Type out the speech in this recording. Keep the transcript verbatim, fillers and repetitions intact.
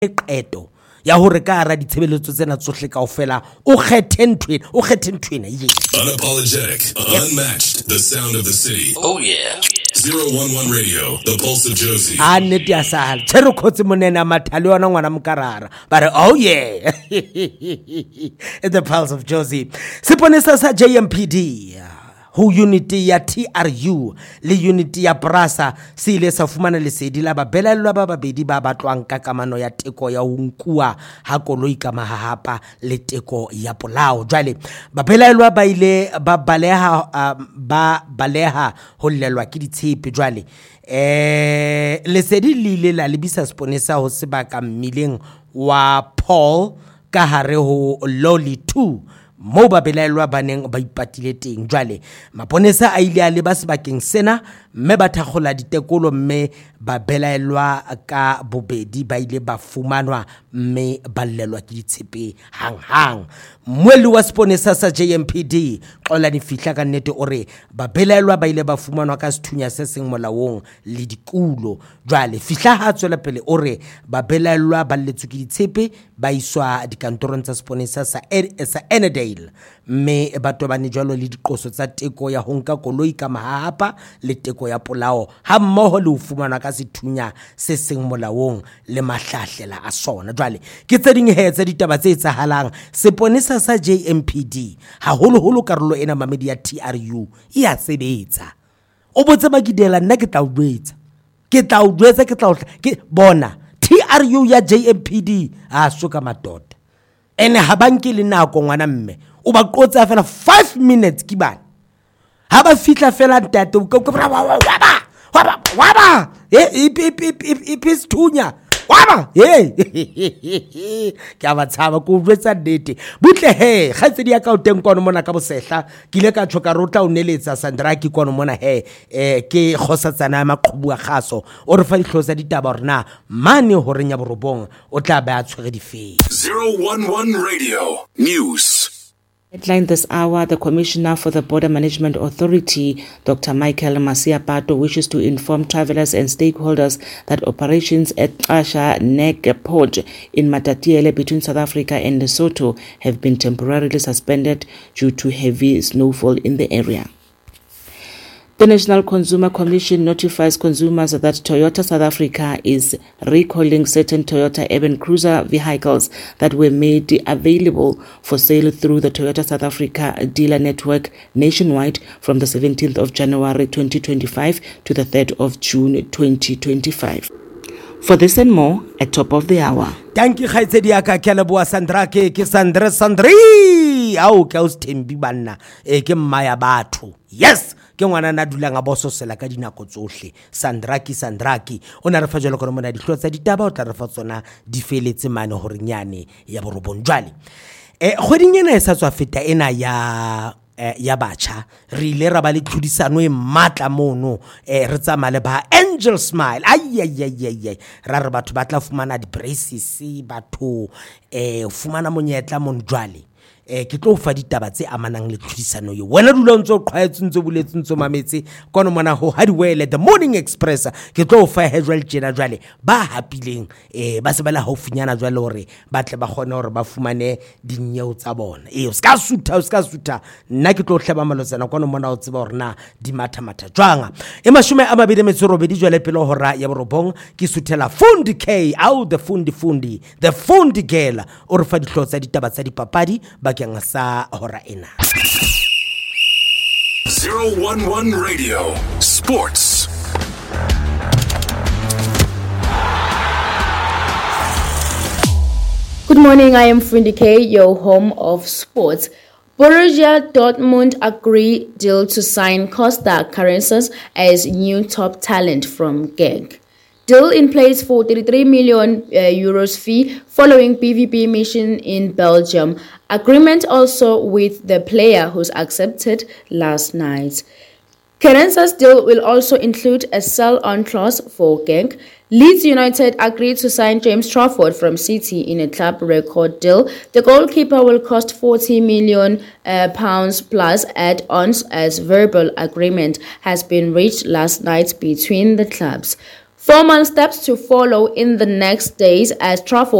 qeto ya hore ka ara ditshebeletso tsena tsohle kaofela o kgethe ntwena o kgethe ntwena yes. Unapologetic, unmatched, the sound of the city. Oh yeah. zero one one Radio, the pulse of Josie. a nnete ya sala tshero khotse monena mathale yona ngwana mokarara but oh yeah the pulse of Josie. Siponisa sa J M P D ho unity ya T R U le unity ya Brasa se ile sa fumana lesedi la babelellwa ba babedi ba batlwang ka kamano ya teko ya ho nkua ha koloi ka mahahapa le teko ya polao. Jwale babelellwa ba ile ba baleha uh, ba baleha ho lelwa ke ditshepe. Jwale eh lesedi le ile la lebisa Siponisa ho sebaka mmileng wa Paul ka hare ho Loli two mo ba belaelwa baneng ba ipatile teng. Jwale maponesa a ile a leba sebakeng sena mme ba thakgola ditekolo mme ba belaelwa ka bobedi ba ile ba fumanwa mme ba llelwa ke ditshepe hang hang. Mweli wa Siponisa sa J M P D qola di fihla ka nnete ore ba belaelwa ba ile ba fumanwa ka sethunya se seng molaong le dikulo. Jwale fihla ha tswela pele ore ba belaelwa ba letswe ke ditshepe ba iswa dikantorong tsa Siponisa sa sa Enedale mme ba tobane jwalo le diqoso tsa teko ya ho nka koloi ka mahahapa le teko ya polao ha mmoho le ho fumana ka sethunya se seng molaong le mahlahlela a sona. Jwale ke tse ding he tse ditaba tse etsahalang Siponisa sa J M P D ha holo holo karolo ena mamedi ya T R U e a sebetsa. O botse ba gidela nna ke tla o botsa ke tla o botsa ke tla o ke bona T R U ya J M P D a soka matota ene ha banke le nako ngwana mme o ba qotsa fela five minutes ki bana ha ba fitla fela ntate o waba waba waba eh ipis thunya waba eh ke a batshaba ko botsa nnete butle he khatsedi ya ka o teng kono mona ka bosehla ke ile ka tshoka rotla o neletsa Sandraki kono mona he eh ke khosatsana ya maqhubu a khaso o re fa dihlosa ditaba rena mane ho renya borobong o tla ba a tshwere difeng. zero one one Radio News. Headline this hour, the Commissioner for the Border Management Authority, Doctor Michael Masiapato, wishes to inform travelers and stakeholders that operations at Qasha Nek Port in Matatiele between South Africa and Lesotho have been temporarily suspended due to heavy snowfall in the area. The National Consumer Commission notifies consumers that Toyota South Africa is recalling certain Toyota Urban Cruiser vehicles that were made available for sale through the Toyota South Africa dealer network nationwide from the seventeenth of January twenty twenty-five to the third of June twenty twenty-five. For this and more, at top of the hour. Thank you, Khaitsedi aka ke leboa Sandrake ke Sandre Sandri au ke ustembi banna e ke mmaya batho. Yes, ke ngwana na dula nga boso sela ka dinako tsohle. Sandraki Sandraki ona re fa jalo ka mona dihlotsa ditaba o tla re fa tsona di feletse mane hore nyane ya borobong. Jwale eh kgweding ena e sa tswa feta ena ya ya batjha re ile ra ba le tlhodisano e matla mono eh re tsamale ba Angel Smile ai ai ai ai ra re batho ba tla fumana di braces batho eh fumana monyetla mon. Jwale eh ke tlo fa ditaba tse amanang le tlhodisano yo wena dula ntse o qhwaetse ntse buletse ntse mametse kono mona ho Hadiwele the Morning Express ke tlo fa hejwel tjena. Jwale ba hapileng eh ba se ba la haufinyana jwale hore ba tle ba khone hore ba fumane dinyeo tsa bona eh o ska sutha o ska sutha nna ke tlo hlaba malotsana kono mona o tseba hore na di matha matha jwanga e mashume a mabedi metso robedi jwale pele hora ya borobong ke suthela Fundi K au the Fundi Fundi the Fundi Girl o re fa dihlotsa ditaba tsa dipapadi ba sa hora ena. zero one one Radio Sports. Good morning, I am Fundi K, your home of sports. Borussia Dortmund agree deal to sign Costa Carenses as new top talent from Genk. Deal in place for thirty-three million uh, euros fee following P V P mission in Belgium. Agreement also with the player who's accepted last night. Carenses deal will also include a sell-on clause for Genk. Leeds United agreed to sign James Trafford from City in a club record deal. The goalkeeper will cost forty million uh, pounds plus add-ons as verbal agreement has been reached last night between the clubs. Formal steps to follow in the next days as travel